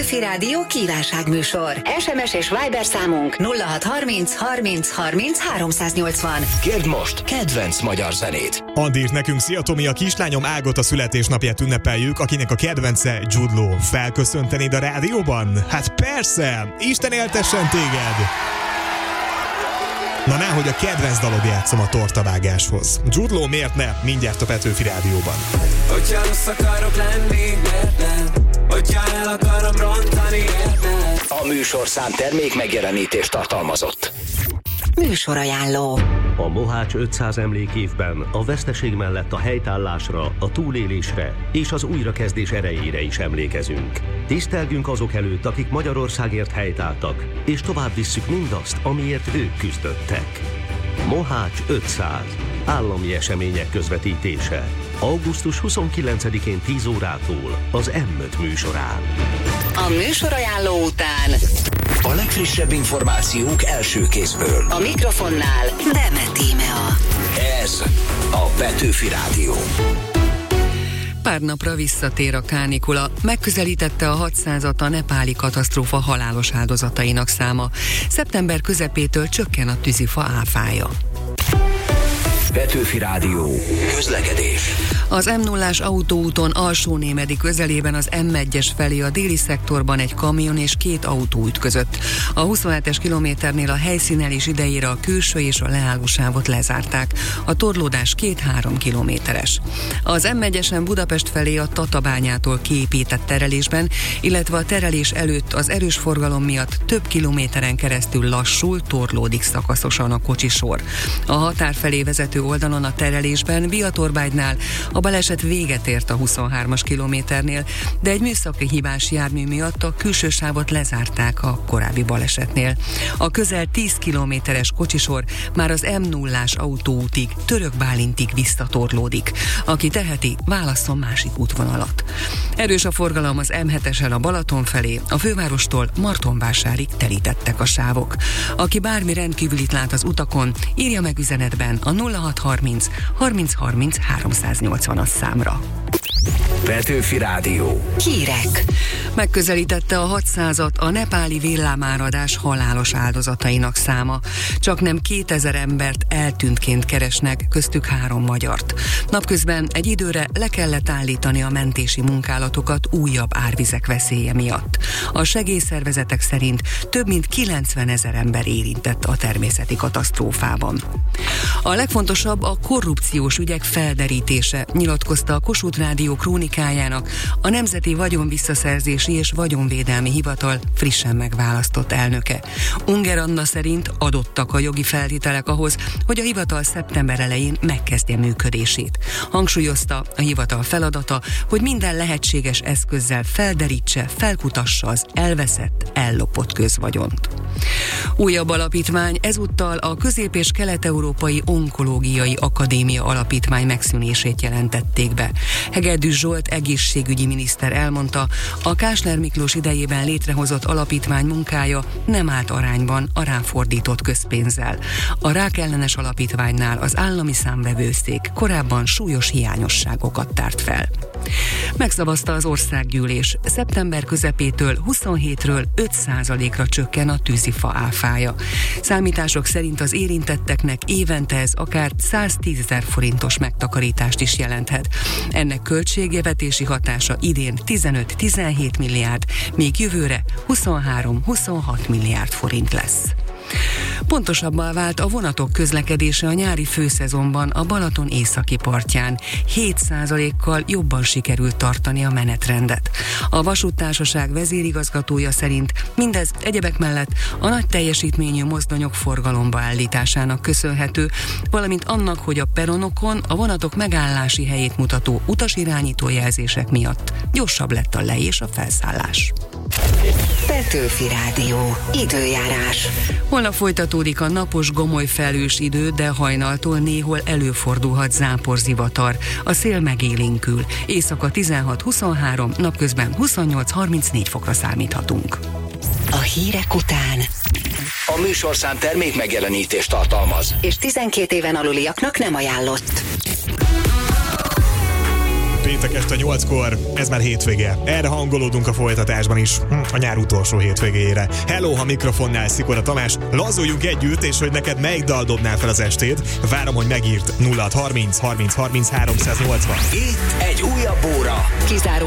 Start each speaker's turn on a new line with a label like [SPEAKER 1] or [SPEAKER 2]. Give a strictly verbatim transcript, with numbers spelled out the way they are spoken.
[SPEAKER 1] Petőfi Rádió kívánságműsor. es em es és Viber számunk nulla hat harminc harminc harminc háromszáznyolcvan.
[SPEAKER 2] Kérd most kedvenc magyar zenét.
[SPEAKER 3] Andi írt nekünk: szia Tomi, a kislányom Ágot a születésnapját ünnepeljük, akinek a kedvence Jude Law. Felköszöntenéd a rádióban? Hát persze! Isten éltessen téged! Na nehogy a kedvenc dalod játszom a tortavágáshoz. Jude Law, miért ne? Mindjárt a Petőfi Rádióban.
[SPEAKER 4] Hogyha rossz akarok lenni, miért nem? Hogyha el akarom rontani, érted?
[SPEAKER 2] A műsorszám termék megjelenítést tartalmazott.
[SPEAKER 1] Műsorajánló.
[SPEAKER 5] A Mohács ötszáz emlékévben a veszteség mellett a helytállásra, a túlélésre és az újrakezdés erejére is emlékezünk. Tisztelgünk azok előtt, akik Magyarországért helytálltak, és tovább visszük mindazt, amiért ők küzdöttek. Mohács ötszáz. Állami események közvetítése. augusztus huszonkilencedikén tíz órától az M öt műsorán.
[SPEAKER 1] A műsorajánló után
[SPEAKER 2] A legfrissebb információk első kézből.
[SPEAKER 1] a mikrofonnál Demet Tímea.
[SPEAKER 2] Ez a Petőfi Rádió.
[SPEAKER 6] Pár napra visszatér a kánikula. Megközelítette a hatszázat a nepáli katasztrófa halálos áldozatainak száma. Szeptember közepétől csökken a tűzifa áfája.
[SPEAKER 2] Petőfi Rádió. Közlekedés.
[SPEAKER 6] Az M nullás autóúton Alsónémedi közelében az M egyes felé a déli szektorban egy kamion és két autó ütközött. A huszonhetes kilométernél a helyszínelés idejére a külső és a leállósávot lezárták. A torlódás két-három kilométeres. Az M egyesen Budapest felé a Tatabányától kiépített terelésben, illetve a terelés előtt az erős forgalom miatt több kilométeren keresztül lassul, torlódik szakaszosan a kocsisor. A határ felé vezető oldalon a terelésben Biatorbágynál a baleset véget ért a huszonhármas kilométernél, de egy műszaki hibás jármű miatt a külső sávot lezárták a korábbi balesetnél. A közel tíz kilométeres kocsisor már az M nullás autóútig, Török Bálintig visszatorlódik. Aki teheti, válasszon másik útvonalat. Erős a forgalom az M hetesen a Balaton felé, a fővárostól Martonvásárig telítettek a sávok. Aki bármi rendkívülit lát az utakon, írja meg üzenetben a nulla hat harminc harminc harminc háromszáznyolcvan számra.
[SPEAKER 2] Petőfi Rádió.
[SPEAKER 1] Hírek.
[SPEAKER 6] Megközelítette a hatszázat a nepáli villámáradás halálos áldozatainak száma. Csaknem kétezer embert eltűntként keresnek, köztük három magyart. Napközben egy időre le kellett állítani a mentési munkálatokat újabb árvizek veszélye miatt. A segélyszervezetek szerint több mint kilencvenezer ember érintett a természeti katasztrófában. A legfontosabb a korrupciós ügyek felderítése, nyilatkozta a Kossuth Rádió krónikájának a Nemzeti Vagyonvisszaszerzési és Vagyonvédelmi Hivatal frissen megválasztott elnöke. Unger Anna szerint adottak a jogi feltételek ahhoz, hogy a hivatal szeptember elején megkezdje működését. Hangsúlyozta, a hivatal feladata, hogy minden lehetséges eszközzel felderítse, felkutassa az elveszett, ellopott közvagyont. Újabb alapítvány, ezúttal a Közép- és Kelet-Európai Onkológiai Akadémia Alapítvány megszűnését jelentették be. Hegedűs Zsolt egészségügyi miniszter elmondta, a Kásler Miklós idejében létrehozott alapítvány munkája nem állt arányban a ráfordított közpénzzel. A rákellenes alapítványnál az állami számvevőszék korábban súlyos hiányosságokat tárt fel. Megszavazta az országgyűlés. Szeptember közepétől huszonhétről öt százalékra csökken a tűzifa áfája. Számítások szerint az érintetteknek évente ez akár száztízezer forintos megtakarítást is jelenthet. Ennek költségvetési hatása idén tizenöt-tizenhét milliárd, míg jövőre huszonhárom-huszonhat milliárd forint lesz. Pontosabbá vált a vonatok közlekedése a nyári főszezonban a Balaton északi partján. hét százalékkal jobban sikerült tartani a menetrendet. A vasúttársaság vezérigazgatója szerint mindez egyebek mellett a nagy teljesítményű mozdonyok forgalomba állításának köszönhető, valamint annak, hogy a peronokon a vonatok megállási helyét mutató utasirányító jelzések miatt gyorsabb lett a le- és a felszállás.
[SPEAKER 1] Petőfi Rádió. Időjárás.
[SPEAKER 6] Holnap folytatódik a napos, gomoly felhős idő, de hajnaltól néhol előfordulhat záporzivatar. A szél megélénkül. Éjszaka tizenhat-huszonhárom, napközben huszonnyolc-harmincnégy fokra számíthatunk.
[SPEAKER 1] A hírek után
[SPEAKER 2] A műsorszám termék megjelenítést tartalmaz.
[SPEAKER 1] és tizenkét éven aluliaknak nem ajánlott.
[SPEAKER 3] péntek este nyolckor, ez már hétvége. Erre hangolódunk a folytatásban is, a nyár utolsó hétvégére. Hello, ha mikrofonnál Szikora Tamás, lazuljunk együtt, és hogy neked melyik dal dobnál fel az estét, várom, hogy megírt nulla hat harminc harminc harminc háromszáznyolcvan.
[SPEAKER 2] Itt egy újabb óra.
[SPEAKER 1] Kizáró